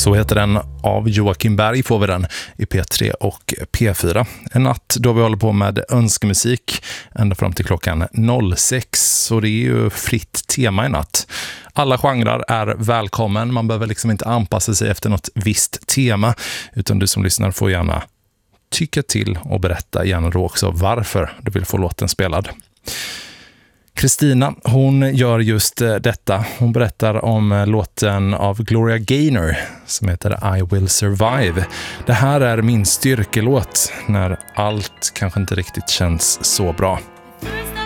Så heter den. Av Joakim Berg får vi den i P3 och P4. En natt då vi håller på med önskemusik ända fram till klockan 06. Så det är ju fritt tema i natt. Alla genrer är välkommen. Man behöver liksom inte anpassa sig efter något visst tema. Utan du som lyssnar får gärna tycka till och berätta gärna då också varför du vill få låten spelad. Kristina, hon gör just detta. Hon berättar om låten av Gloria Gaynor som heter I Will Survive. Det här är min styrkelåt när allt kanske inte riktigt känns så bra.